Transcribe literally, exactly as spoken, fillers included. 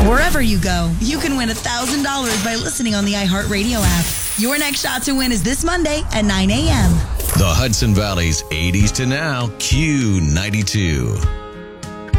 Wherever you go, you can win one thousand dollars by listening on the iHeartRadio app. Your next shot to win is this Monday at nine a.m. The Hudson Valley's eighties to now Q ninety-two.